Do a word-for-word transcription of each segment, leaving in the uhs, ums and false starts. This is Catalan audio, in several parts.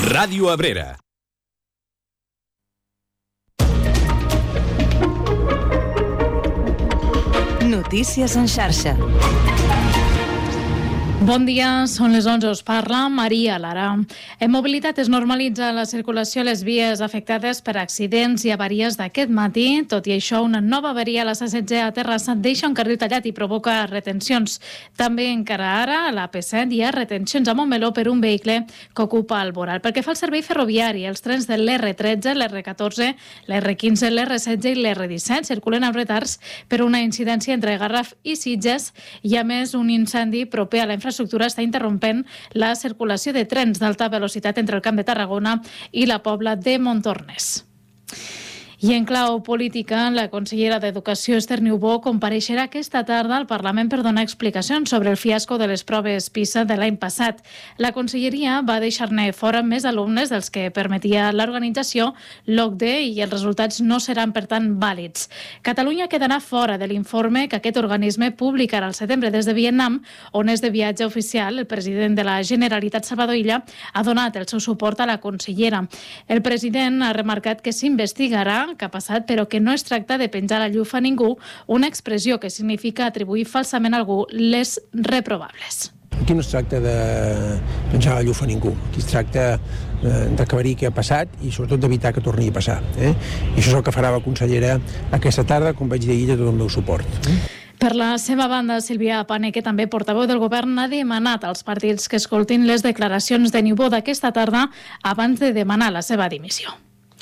Ràdio Abrera. Notícies en xarxa. Bon dia, són les onze, us parla Maria Lara. En mobilitat es normalitza la circulació a les vies afectades per accidents i avaries d'aquest matí. Tot i això, una nova avaria a la C setze a Terrassa deixa un carril tallat i provoca retencions. També encara ara a la P set hi ha retencions a Montmeló per un vehicle que ocupa el voral. Pel que fa al servei ferroviari, els trens de l'R tretze, l'R catorze, l'R quinze, l'R setze i l'R disset circulen amb retards per una incidència entre Garraf i Sitges i, a més, un incendi proper a la infraestructura està interrompent la circulació de trens d'alta velocitat entre el Camp de Tarragona i la Pobla de Montornès. I en clau política, la consellera d'Educació, Esther Niubó, compareixerà aquesta tarda al Parlament per donar explicacions sobre el fiasco de les proves PISA de l'any passat. La conselleria va deixar-ne fora més alumnes dels que permetia l'organització, l'O C D E, i els resultats no seran, per tant, vàlids. Catalunya quedarà fora de l'informe que aquest organisme publicarà al setembre des de Vietnam, on és de viatge oficial. El president de la Generalitat, Salvador Illa, ha donat el seu suport a la consellera. El president ha remarcat que s'investigarà que ha passat, però que no es tracta de penjar la llufa a ningú, una expressió que significa atribuir falsament a algú les reprovables. Aquí no es tracta de penjar la llufa a ningú, aquí es tracta d'aclarir què ha passat i sobretot d'evitar que torni a passar. Eh? I això és el que farà la consellera aquesta tarda, com vaig dir ahir, de tot el meu suport. Eh? Per la seva banda, Sílvia Paneque, també portaveu del govern, ha demanat als partits que escoltin les declaracions de Niubó d'aquesta tarda abans de demanar la seva dimissió.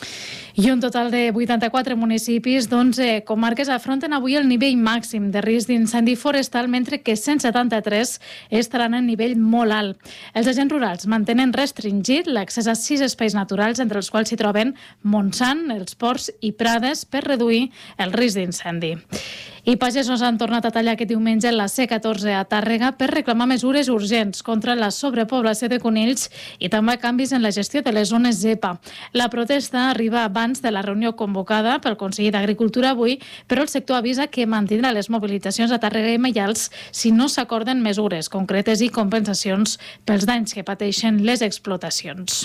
I un total de vuitanta-quatre municipis d'onze comarques afronten avui el nivell màxim de risc d'incendi forestal, mentre que cent setanta-tres estaran en nivell molt alt. Els agents rurals mantenen restringit l'accés a sis espais naturals, entre els quals s'hi troben Montsant, els Ports i Prades, per reduir el risc d'incendi. I pagesos han tornat a tallar aquest diumenge la C catorze a Tàrrega per reclamar mesures urgents contra la sobrepoblació de conills i també canvis en la gestió de les zones zepa. La protesta arriba abans de la reunió convocada pel conseller d'Agricultura avui, però el sector avisa que mantindrà les mobilitzacions a Tàrrega i Maials si no s'acorden mesures concretes i compensacions pels danys que pateixen les explotacions.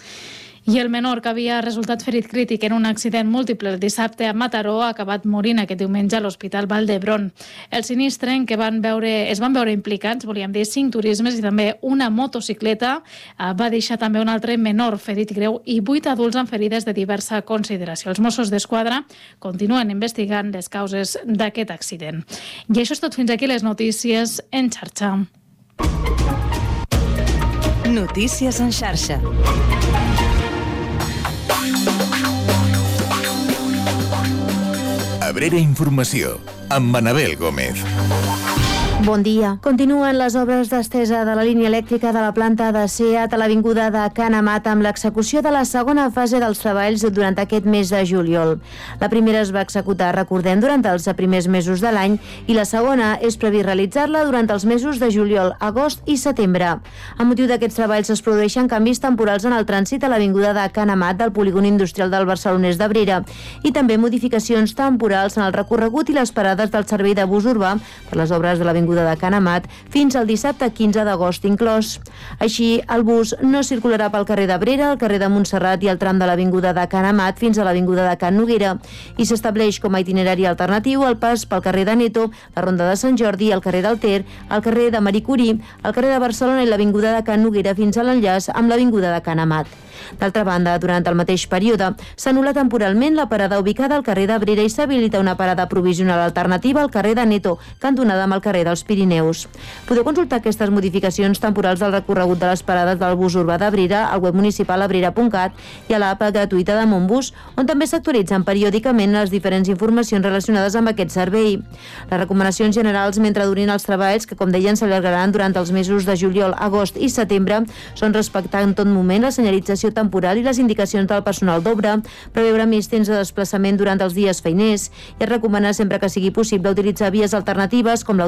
I el menor, que havia resultat ferit crític en un accident múltiple el dissabte a Mataró, ha acabat morint aquest diumenge a l'Hospital Vall d'Hebron. El sinistre en què van veure, es van veure implicats, volíem dir, cinc turismes i també una motocicleta, va deixar també un altre menor ferit greu i vuit adults amb ferides de diversa consideració. Els Mossos d'Esquadra continuen investigant les causes d'aquest accident. I això és tot, fins aquí les notícies en xarxa. Notícies en xarxa. Abrera Informació, amb Manabel Gómez. Bon dia. Continuen les obres d'estesa de la línia elèctrica de la planta de SEAT a l'avinguda de Can Amat amb l'execució de la segona fase dels treballs durant aquest mes de juliol. La primera es va executar, recordem, durant els primers mesos de l'any i la segona és previst realitzar-la durant els mesos de juliol, agost i setembre. A motiu d'aquests treballs es produeixen canvis temporals en el trànsit a l'avinguda de Can Amat del polígon industrial del Barcelonès d'Abrera i també modificacions temporals en el recorregut i les parades del servei de bus urbà per les obres de l'avinguda de Can Amat fins al dissabte quinze d'agost inclòs. Així, el bus no circularà pel carrer d'Abrera, el carrer de Montserrat i el tram de l'avinguda de Can Amat fins a l'avinguda de Can Noguera i s'estableix com a itinerari alternatiu el pas pel carrer de Neto, la Ronda de Sant Jordi, el carrer del Ter, el carrer de Marie Curie, el carrer de Barcelona i l'avinguda de Can Noguera fins a l'enllaç amb l'avinguda de Can Amat. D'altra banda, durant el mateix període, s'anul·la temporalment la parada ubicada al carrer d'Abrera i s'habilita una parada provisional alternativa al carrer de Neto, cantonada amb el carrer dels Pirineus. Podeu consultar aquestes modificacions temporals del recorregut de les parades del bus urbà d'Abrera al web municipal abrera punt cat i a l'app gratuïta de Montbus, on també s'actualitzen periòdicament les diferents informacions relacionades amb aquest servei. Les recomanacions generals mentre durin els treballs, que com deien s'allargaran durant els mesos de juliol, agost i setembre, són respectar en tot moment la senyalització temporal i les indicacions del personal d'obra, preveure més temps de desplaçament durant els dies feiners i es recomana sempre que sigui possible utilitzar vies alternatives com l'autovia,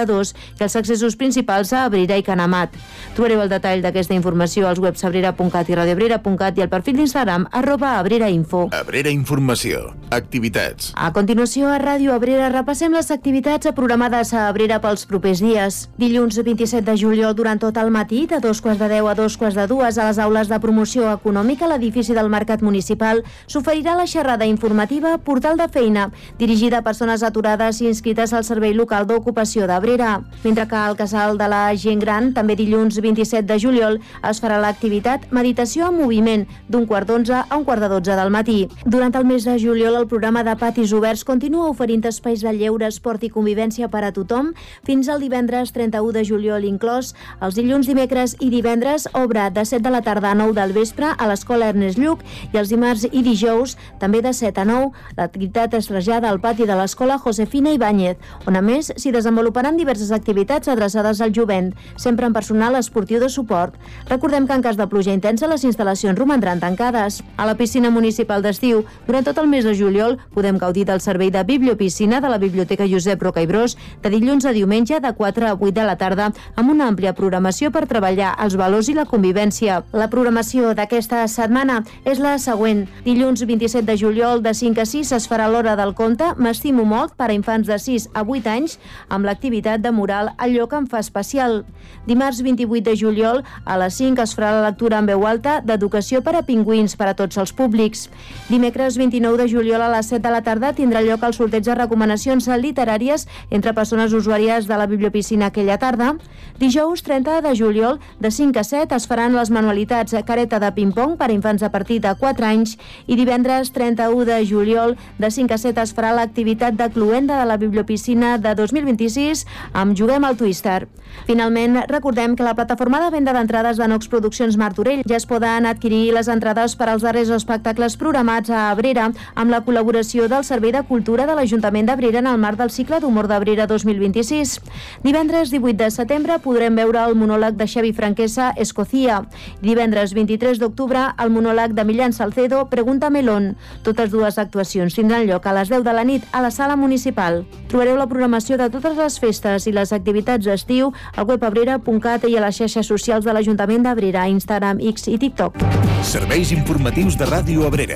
a dos i els accessos principals a Abrera i Canemat. Trobareu el detall d'aquesta informació als webs abrera punt cat i radioabrera punt cat i al perfil d'Instagram arroba abrerainfo. Abrera Informació. Activitats. A continuació, a Ràdio Abrera repassem les activitats programades a Abrera pels propers dies. Dilluns vint-i-set de juliol, durant tot el matí, de dos quarts de deu a dos quarts de dues, a les aules de promoció econòmica a l'edifici del Mercat Municipal, s'oferirà la xerrada informativa Portal de Feina, dirigida a persones aturades i inscrites al Servei Local d'Ocupació d'Abrera. Mentre que al Casal de la Gent Gran, també dilluns vint-i-set de juliol, es farà l'activitat Meditació en Moviment, d'un quart d'onze a un quart de dotze del matí. Durant el mes de juliol, el programa de Patis Oberts continua oferint espais de lleure, esport i convivència per a tothom fins al divendres trenta-u de juliol inclòs. Els dilluns, dimecres i divendres obre de set de la tarda a nou del vespre a l'Escola Ernest Lluch i els dimarts i dijous també de set a nou. L'activitat es trasllada al pati de l'Escola Josefina Ibáñez, on a més s'hi desenvoluparan diverses activitats adreçades al jovent, sempre en personal esportiu de suport. Recordem que en cas de pluja intensa les instal·lacions romandran tancades. A la piscina municipal d'estiu, durant tot el mes de juliol, podem gaudir del servei de bibliopiscina de la Biblioteca Josep Roca i Bros de dilluns a diumenge de quatre a vuit de la tarda amb una àmplia programació per treballar els valors i la convivència. La programació d'aquesta setmana és la següent. Dilluns vint-i-set de juliol de cinc a sis es farà l'hora del conte M'estimo molt per a infants de sis a vuit anys amb l'activitat de mural Allò que em fa especial. Dimarts vint-i-vuit de juliol a les cinc es farà la lectura en veu alta d'Educació per a pingüins per a tots els públics. Dimecres vint-i-nou de juliol a les set de la tarda tindrà lloc el sorteig de recomanacions literàries entre persones usuàries de la bibliopiscina aquella tarda. Dijous trenta de juliol de cinc a set es faran les manualitats Careta de ping-pong per a infants a partir de quatre anys i divendres trenta-u de juliol de cinc a set es farà l'activitat de cluenda de la bibliopiscina de dos mil vint-i-sis amb Juguem al Twister. Finalment, recordem que la plataforma de venda d'entrades de Nox Produccions Martorell ja es poden adquirir les entrades per als darrers espectacles programats a Abrera amb la col·laboració del Servei de Cultura de l'Ajuntament d'Abrera en el marc del cicle d'humor d'Abrera dos mil vint-i-sis. Divendres divuit de setembre podrem veure el monòleg de Xavi Franquesa Escocia. Divendres vint-i-tres d'octubre el monòleg de Millán Salcedo Pregunta Melón. Totes dues actuacions tindran lloc a les deu de la nit a la sala municipal. Trobareu la programació de totes les festes i les activitats d'estiu al web abrera punt cat i a les xarxes socials de l'Ajuntament d'Abrera, Instagram, X i TikTok. Serveis informatius de Ràdio Abrera.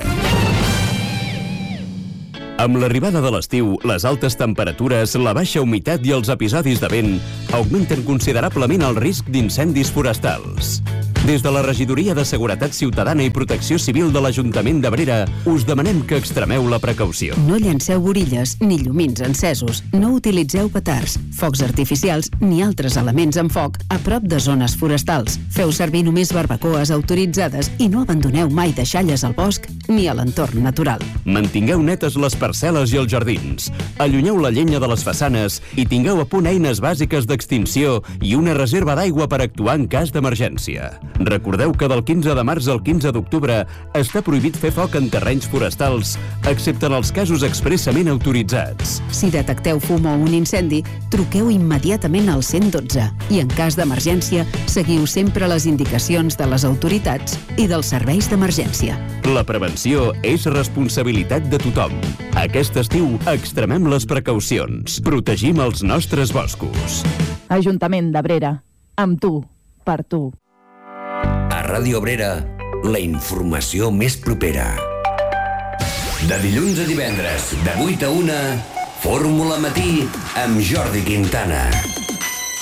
Amb l'arribada de l'estiu, les altes temperatures, la baixa humitat i els episodis de vent augmenten considerablement el risc d'incendis forestals. Des de la Regidoria de Seguretat Ciutadana i Protecció Civil de l'Ajuntament d'Abrera us demanem que extremeu la precaució. No llanceu borilles ni llumins encesos, no utilitzeu petards, focs artificials ni altres elements amb foc a prop de zones forestals. Feu servir només barbacoes autoritzades i no abandoneu mai deixalles al bosc ni a l'entorn natural. Mantingueu netes les parcel·les i els jardins. Allunyeu la llenya de les façanes i tingueu a punt eines bàsiques d'extinció i una reserva d'aigua per actuar en cas d'emergència. Recordeu que del quinze de març al quinze d'octubre està prohibit fer foc en terrenys forestals, excepte en els casos expressament autoritzats. Si detecteu fum o un incendi, truqueu immediatament al cent dotze i en cas d'emergència seguiu sempre les indicacions de les autoritats i dels serveis d'emergència. La prevenció és responsabilitat de tothom. Aquest estiu extremem les precaucions. Protegim els nostres boscos. Ajuntament d'Abrera. Amb tu. Per tu. A Ràdio Abrera, la informació més propera. De dilluns a divendres, de vuit a una, Fórmula Matí amb Jordi Quintana.